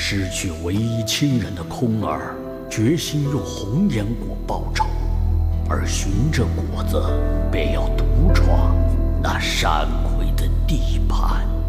失去唯一亲人的空儿，决心用红颜果报仇，而寻着果子，便要独闯那山葵的地盘。